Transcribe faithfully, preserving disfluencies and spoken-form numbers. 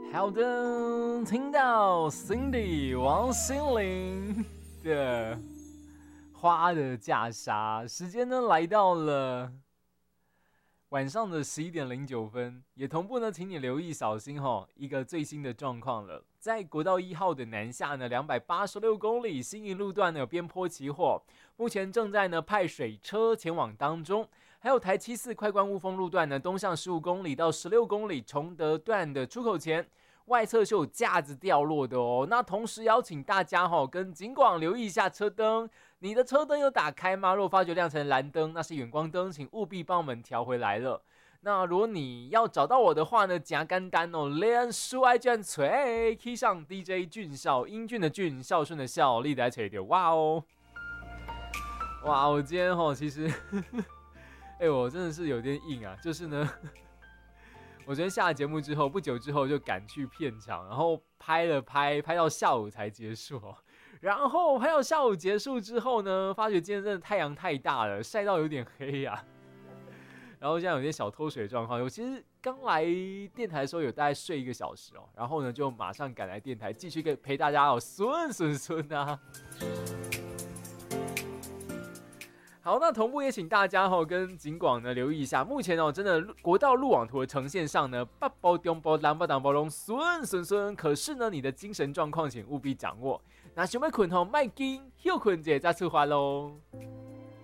好的，听到 Cindy 王心凌的花的嫁纱，时间呢来到了晚上的十一点零九分，也同步呢，请你留意小心哈，一个最新的状况了。在国道一号的南下呢，两百八十六公里新营路段呢有边坡起火，目前正在呢派水车前往当中。还有台七四快关雾峰路段呢，东向十五公里到十六公里崇德段的出口前，外侧是有架子掉落的哦。那同时邀请大家哈、哦，跟警广留意一下车灯，你的车灯有打开吗？如果发觉亮成蓝灯，那是远光灯，请务必帮我们调回来了。那如果你要找到我的话呢，加简单哦，连书爱卷锤 ，key 上 D J 俊孝，英俊的俊，孝顺的孝，力来锤掉，哇哦，哇！我今天哈、哦，其实。哎、欸，我真的是有点硬啊！就是呢，我昨天下了节目之后，不久之后就赶去片场，然后拍了拍，拍到下午才结束哦。然后拍到下午结束之后呢，发觉今天真的太阳太大了，晒到有点黑啊。然后现在有点小脱水状况。我其实刚来电台的时候有大概睡一个小时哦，然后呢就马上赶来电台，继续陪大家哦，顺顺顺啊。好，那同步也请大家哈跟警广呢留意一下，目前哦真的国道路网图的呈现上呢，北部、中部、南部、东部拢顺顺顺，可是呢你的精神状况请务必掌握。那想要困吼，卖紧休困者再出发喽。